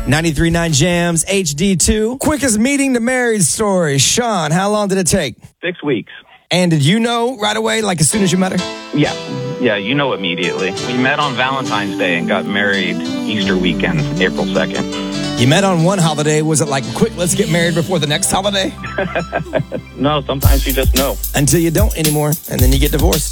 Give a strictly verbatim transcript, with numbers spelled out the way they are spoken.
ninety-three point nine Jams, H D two. Quickest meeting to married story. Sean, how long did it take? Six weeks. And did you know right away, like as soon as you met her? Yeah. Yeah, you know immediately. We met on Valentine's Day and got married Easter weekend, April second. You met on one holiday. Was it like, quick, let's get married before the next holiday? No, sometimes you just know. Until you don't anymore, and then you get divorced.